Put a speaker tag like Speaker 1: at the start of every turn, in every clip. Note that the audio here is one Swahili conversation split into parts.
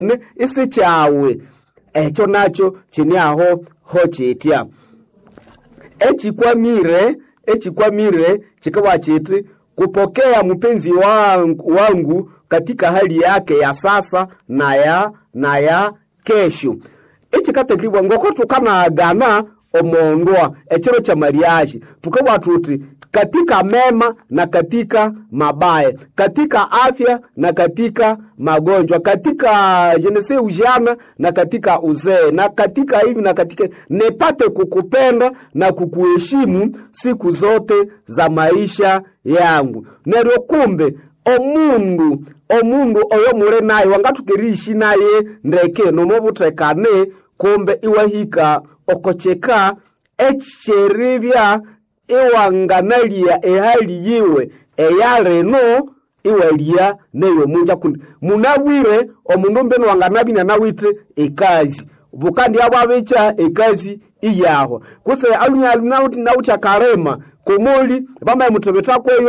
Speaker 1: isi chawe echo nacho chini aho hochitia echikwamire chikawa chiti kupokea mpenzi wangu katika hali yake ya sasa na ya kesho. Echikatekibwa ngoko tukana gana omondwa echero cha mariage tukawa tuti katika mema na katika mabaya, katika afya na katika magonjwa, katika jenese ujana na katika uzee, na katika hivi na katika nepate kukupenda na kukuheshimu siku zote za maisha yangu. Neryo kumbe omundu oyo mure naye wangatukirishi naye ndeke nomobutekane kumbe iwahika okocheka echeribya ewanganalia ehali yiwe eyareno iwalia neyo munja kundi munabwire omundu mbeno wanganabi na nawite ekazi bukandi ababecha ekazi iyaho kuse nauti akarema komoli bama mutebeta kweyo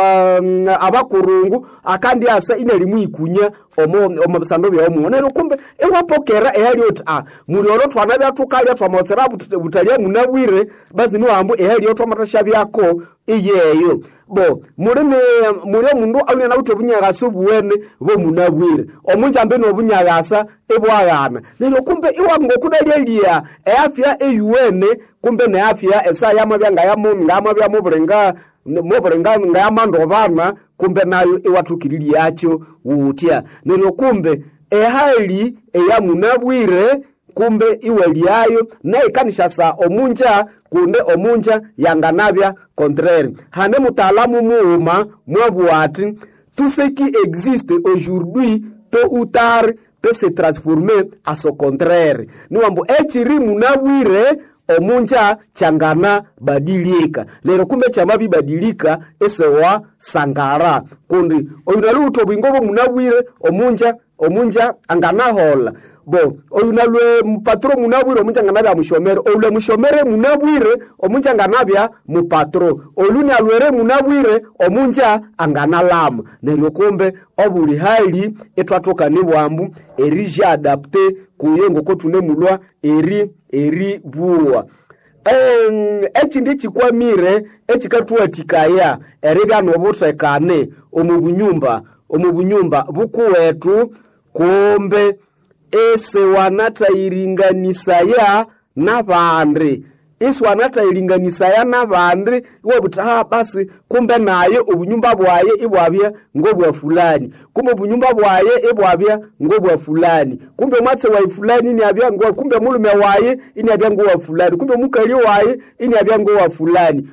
Speaker 1: abakurungu akandi asa inalimu ikunya omubisando bya omu nero kumbe ewapokera ehali oti muri oro twanabya tukalya twamosera butalia munabwire basi niwambu ehali oti amatasha byako iyeyo bo muri mundu alina nauti obunyagasa buwene bo munabwire omunja mbe no bunyagasa ebwagana nero kumbe iwango kudalia afya eyuwene kumbe ne afya esa yamabyanga yamabya muburenga ngayamando bana kumbe nayo iwatukirili yacho wutia nero kumbe ehali eyamunabwire kumbe iweliayo na ikanisha sa omunja kunde omunja yanganabya contraire hane mutaalamu muuma mwabwati tout ce qui existe aujourd'hui tôt ou tard peut se transformer à son contraire niwambo echiri munabwire omunja changana badilika lero kumbe chamabi badilika esewa sangara kundi oyunaluto bwingobo munabwire omunja anganahola bo oyunalwe mpatro munabwire omunja nganabya mushomere ole mushomere munabwire omunja nganabya mupatro oluni alwere munabwire omunja anganalama neryo kumbe obuli hali etwatoka ni bwambu erija adapte kuyengo ko tunemulwa eri buwa echindi chikwamire echikatuatikaya eribya nobutekane omubunyumba bukuwetu kumbe ese wanatairinganisaya nabandi wobuta basi kumbe naye obunyumba bwaye ibwabya ngobwa fulani kumbe obunyumba bwaye ibwabya ngobwa fulani kumbe mwatse wa fulani ni abya ngo kumbe mulume waye ini abya ngobwa fulani kumbe mukali waye ini abya ngobwa fulani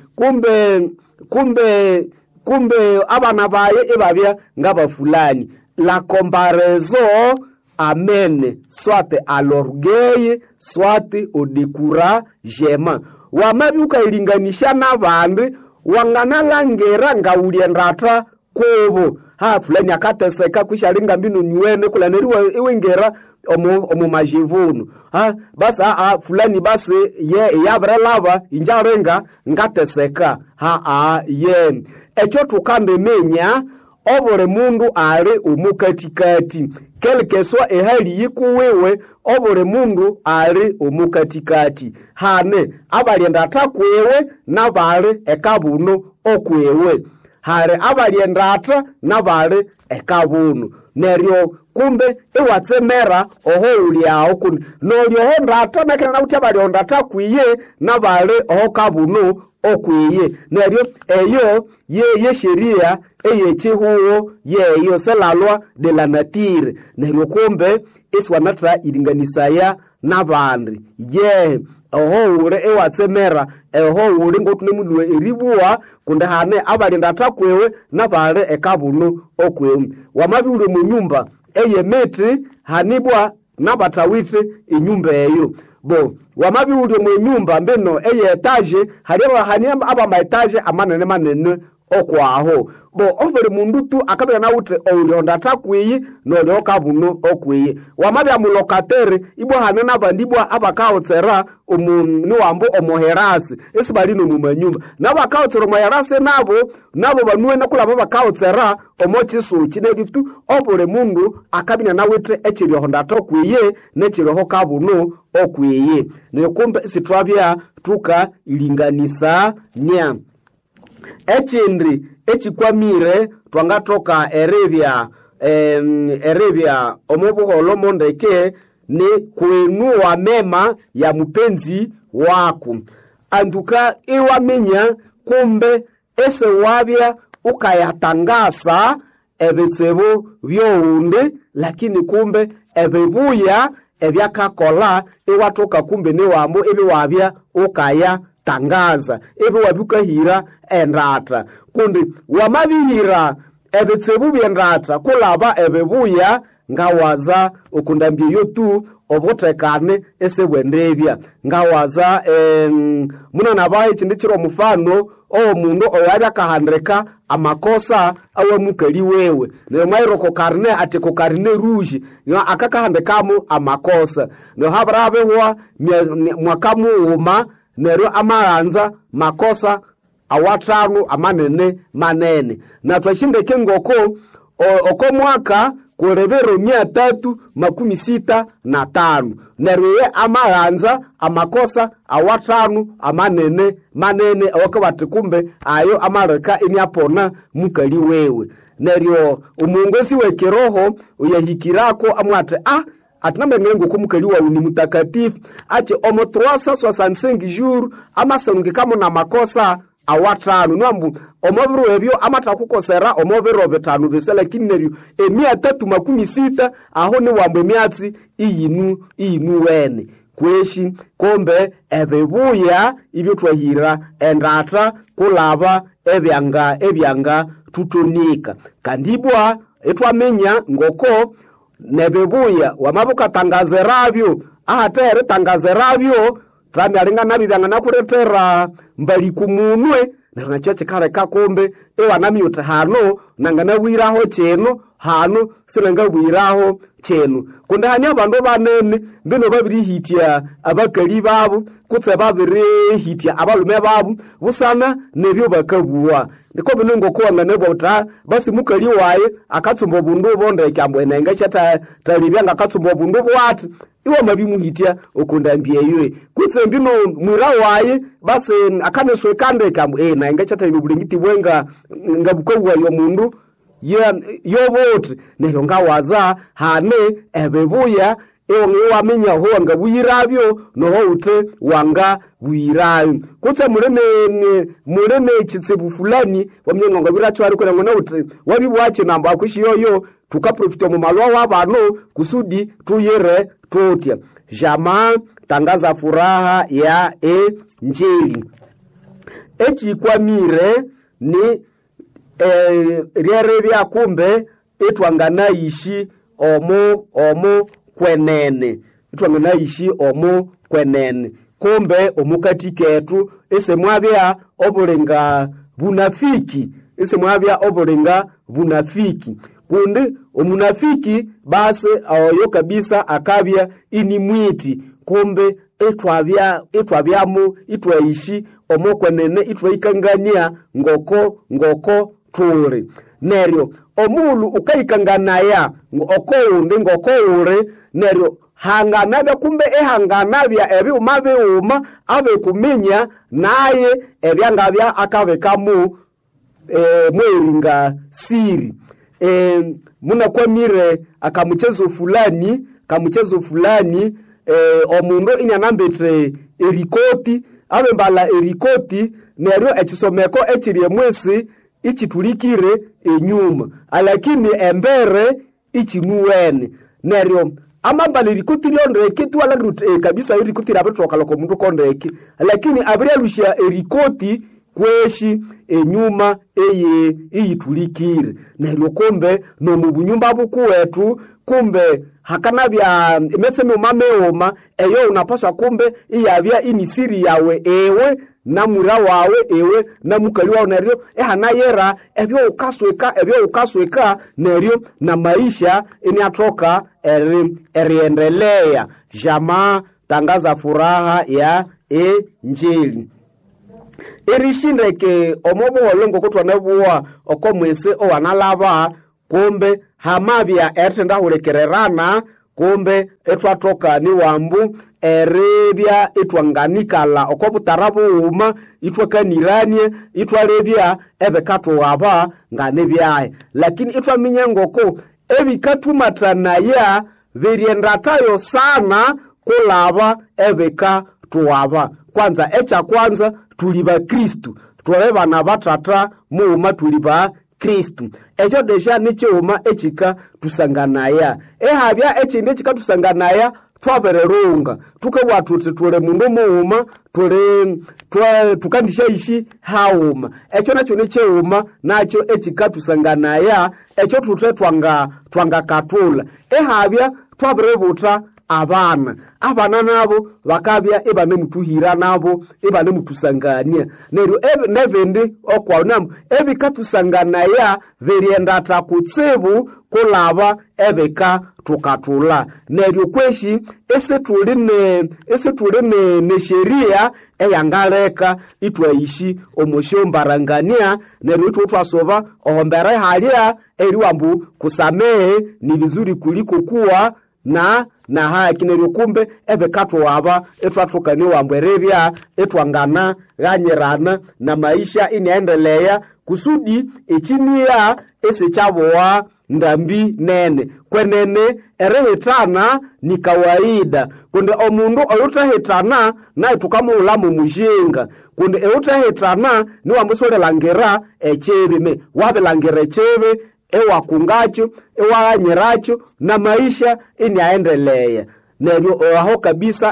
Speaker 1: kumbe abana baye ibabya ngaba fulani. La comparaison amène soit à l'orgueil soit au découragement. Wamabi ukailinganisha n'abandi wanganalangera ngauliendata kobo fulani akateseka kwishalinga mbinu nyuene kulaneri iwengera omu majivunu basi fulani basi yabrelava injarenga ngateseka ye echo tukande menya obore mundu ale omukatikati quelque soit ehali yikuwewe obore mundu ale omukatikati hane abalienda atakwewe nabale ekabuno okwewe hare abalienda ata nabale ekabuno neryo kumbe iwatsemera oho uliao kun nolyo ndata nakena nauti abalionda atakwiye nabale oho kabuno okwiye neryo eyo ye sheria eyechihuo yeyo c'est la loi de la nature neryo kumbe iswanatra ilinganisaya nabandi oho ure ewatsemera oho ure ngotunemulwe eribuwa kunde hane abalinda atakwewe nabale ekabuno okwewe wamabi ule mu nyumba eyemeti hanibwa nabatawite inyumba eyo bo wamabi ule mu nyumba mbeno eye etage haniba aba ma etage amanene okwaho bo obuli mundu tu akabya nawute olionda takwiyi nolioka buno okwiyi wamabya mulokatere ibwa hanena abandibwa abakaotsera ni wambo omoherasi esibali no mumanyumba nabakaotsera omoherasi nabo banuwe nakulaba bakaotsera omochisuchi nebitu obuli mundu akabya nawute ekirionda takwiyi nekirioka buno okwiyi nekumbe sitwabya tuka ilinganisa nya ekindi ekikwamire twangatoka eribya omubuholo mondeke ni kuinua mema ya mpenzi wako anduka iwamenya kumbe ese wabya ukayatangasa ebisebo byoundi lakini kumbe ebibuya ebyakakola iwatoka kumbe ni wambo ebiwabya ukaya tangaza ebe wabukahira endata kundi wamabihira ebitsebu byendata kulaba ebebuya ngawaza okundambye yotu obotekane esebwendebya ngawaza muna nabaye kindikiro mufano mundu oyabya kahandreka amakosa awamukali wewe nemwairoko karne ati ko karne rouge akakahandekamu amakosa no habrabehwa mwakamu uma nero amaanza makosa awatanu amanene manene na twashindeke ngoko oko mwaka kulebero 365 nero ye amaanza amakosa awatanu amanene manene awakabati kumbe ayo amareka inyapona mukali wewe nero umungesi wekiroho uyahikirako amwate atinambe ngengo kumukali wa uni mutakatifu ache omo 365 jours amasanunge kamo na makosa awatanu nambu omobiru ebyo amatakukosera omobiro betanu besela kinerio 360 aho ni wambe myatsi iyinu wene kweshi kombe ebebuya ibyo twahira endata kulaba ebyanga tutonika kandibwa etwamenya ngoko nebebuya wamabuka tangazerabyo ahatere tangazerabyo tramya linga nabibyanga nakuretera mbali kumunwe nacho chikare kakombe ewanami yote hano nangana wiraho cheno hano silenga wiraho cheno kunda hanya bandu banene mbino babiri hitia abakali babo kutse babiri hitia abalume babo busana nebyo bakabuwa niko binengo ko ngane bota basi mukali waye akatsumbo bundu bonde kyambo enenga chata talibyanga akatsumbo bundu bwati iwa mabimuhitia okundambye ywe kutse mbino mwira waye basi akaneswe kande kyambo na engachata ibulingiti bwenga ngabukowa yo mundu yobote nero ngawaza hane ebebuya wamenya ho wanga buyirabyo noho ute wanga buyirayo kutse mulene chitsibu fulani wamyenga ngabiracho ariko ngona ute wabibwache namba akushiyoyo tukaprofita mu malwa wabano kusudi tuyere totya jama tangaza furaha ya njeli echikwamire ni ryerebya kumbe etwanganaishi omo kwenene itwanganaishi omo kwenene kumbe omukati ketu esemwabya obulenga bunafiki kundi omunafiki base ayo kabisa akabya inimwiti kumbe etwabyamo itwaishi omokwenene itwaikangania ngoko tuli neryo omulu ukaikanganaya ngoko ule neryo hanganabya kumbe ehanganabya ebyuma abe kuminya naye ebyangabya akabekamu mweringa siri munakwamire akamuchezo fulani omundu inyanambetre erikoti abembala erikoti neryo ekisomeko ekirye mwesi ichitulikire enyuma alakini embere ichinuwene neryo amambala erikoti lyondeke tuwalagrut kabisa erikoti rabetoka loko mundu kondeke lakini abrialushia erikoti kweshi enyuma iyitulikire neryo kumbe no mubunyumba bukuwetu kumbe hakanabya meseme umameoma eyo unapaswa kumbe iyabya inisiri yawe ewe na mura wawe ewe na mukali wawe neryo ehanayera ebyo ukasweka neryo na maisha atoka eriendelea. Jamaa tangaza furaha ya Injili. Irishindeke omobuholo ngokutwa nebuwa okomwese owanalaba kumbe hamabya etenda hulekererana kumbe etwatoka ni wambu erebya etwanganikala okobutarabu uma itwakaniranie itwarebya ebekatu waba nganebyaye lakini itwaminya ngoko ebikatumatanaya biriendatayo sana kulaba ebeka tuwaba. Kwanza echa kwanza tuliba Kristu twebana batata muuma tuliba Kristu echo desha nichoma echika tusanganaya ehabya echinde chika tusanganaya twabererunga tukabwatuti tule mundu muuma tule tukandisha ishi hauma echo nacho nicheuma nacho echika tusanganaya echo tutwe twanga katula ehabya twaberebuta abana nabo bakabya ebane mutuhira nabo ebane mutusangania neryo nebendi okwaunam ebikatusanganaya verienda takutsibu kulaba ebeka tukatula neryo kweshi esetulene ne sheria eyangaleka itwaishi omoshombarangania neryo twatwasoba ohombere halia eliwambu kusamehe ni vizuri kuliko kuwa na haki neryo kumbe ebekatu waba etwatukani wambwerebya etwangana ganyerana na maisha inaendelea kusudi echinia esechaboa ndambi nene kwenene erehetana ni kawaida kunde omundu oyutahetana na tukamulamu mujinga kunde eyutahetana ni wambusole langera echebe wabe langera echebe ewakungacho ewanyeracho na maisha inaendelea neryo aho kabisa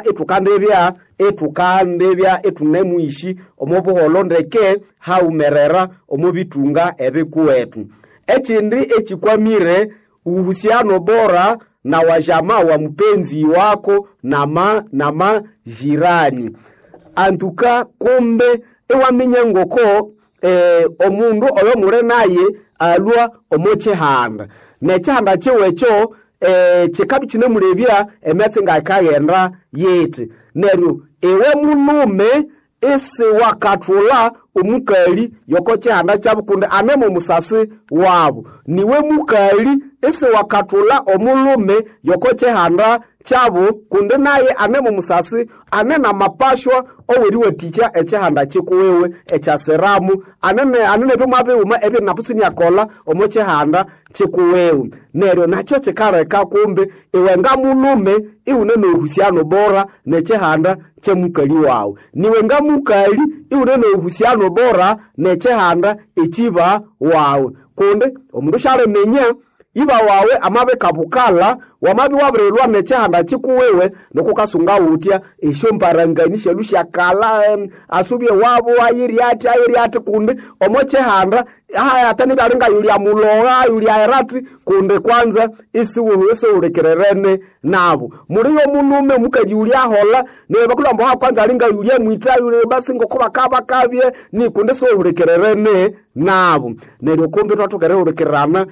Speaker 1: etukandebya etunemuishi omobuholo ndeke haumerera omobitunga ebikuwetu. Echindi echikwamire uhusiano bora na wajamaa wa mpenzi wako na majirani. Antuka kumbe ewaminya ngoko omundu oyo mure naye alwa omochehanda nechanda chewecho chikabi chine murebya emetse ngakagenda yeti neryo ewe mulume ese wakatula omukali yoko chehanda chabukunde anemo musasi wabo niwe mukali ese wakatula omulume yoko chehanda chabo kunde naye anemo musasi anena mapashwa oweriwe ticha echehanda chikuwewe echaseramu anene bimabe uma ebe napusini yakola omochehanda chikuwewe neryo nacho chikareka kumbe iwenga mulume iune nohusiano bora nechehanda chemukali wawe niwenga mukali iune nohusiano bora nechehanda echiba wawe kunde omundu sharemenya iba wawe amabe kabukala wamabi wabrelwa nechehanda chikuwewe nokukasunga utya eshombaranganisha lushakala asubye wabo ayiriati kunde omochehanda atani baringa yulia muloga yulia erati kunde kwanza isi urekererene nabo muriyo mulume mukajulia hola ne bakulambo ha kwanza aringa yulia mwita yule basi ngokuba kabye ni kunde so urekererene nabo neryo kumbe twatokere urekerana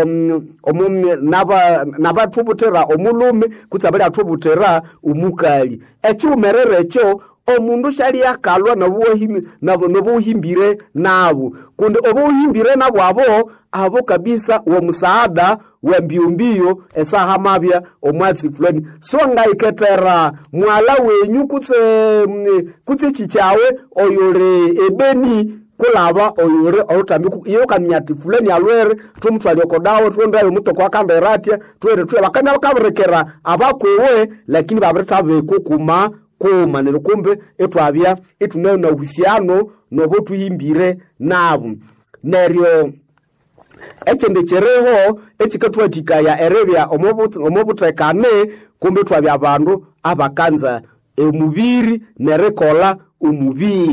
Speaker 1: omumwe naba tubutera omulume kutsabali atubutera umukali echumererecho omundu shali yakalwa nabuhimbire nabo kunde obuhimbire nabo abo kabisa wa musaada wa mbiombio esaha mabya omwasi fulani so ngaiketera mwala wenyu kutse chichawe oyore ebeni kulaba oyure orutambiku iyo kamyati fulani alwere tumfali okodawo twonda yomutoko akamberatia twere bakana bakaberekera abakwewe lakini babretabe kokuma nero kumbe etwabya etunayo na uhusiano nobotuhimbire nabo neryo echende chereho echikatwatika ya erebya omobutekane kumbe twabya abandu abakanza emubiri nerekola umubiri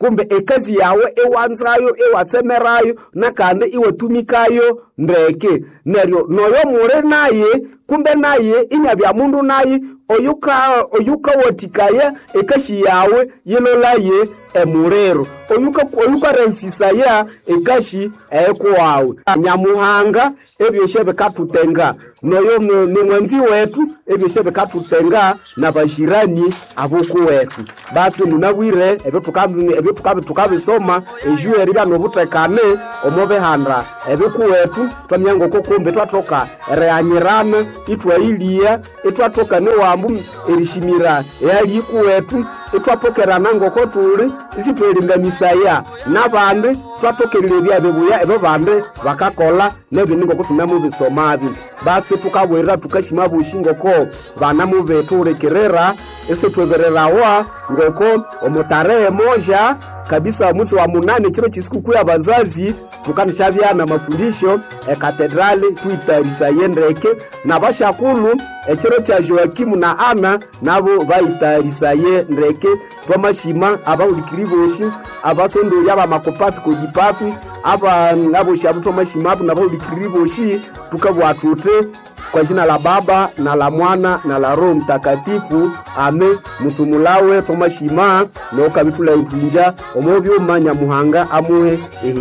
Speaker 1: kumbe ekazi yawe ewanzayo ewatsemerayo nakande iwatumikayo ndeke neryo noyo mure naye kumbe naye inyabya mundu naye oyuka watikaya ekashi yawe yelolaye emurero oyuka rensisaya ekashi ekwawe Nyamuhanga ebyoshebe katutenga noyo ni mwenzi wetu ebyoshebe katutenga na bashirani abuku wetu basi munabwire ebyo tukabisoma ejueri bya nobutekane omobehanda ebiku wetu twamyango kokombe twatoka reanyirana itwailia itwatoka ne wambu erishimira yali ku wetu itwapokerana ngoko tuli isitwelinganisaya nabandi twatokerere byabebuya ebo bandi bakakola nebindi ngoko tunamu bisomabi basi tukabwera tukashima bushingoko bana mu betu rekerera esitwebererawa ngoko omotare moja kabisa musi wa 8 kiro chisikuku ya bazazi tukanishabyana mafundisho katedrali tuitarisa yendeke na bashakulu ekiro cha Joakimu na Ana nabo baitarisa yendeke twamashima abawulikiriboshi abasondo yaba makopafi kujipafi aba nabo shabu twamashima nabo ulikiriboshi tukabwatute kwa jina la Baba na la Mwana na la Roho Mtakatifu. Amen. Mutumulawe tomashima no kabitula itunja omobyo Nyamuhanga amuhe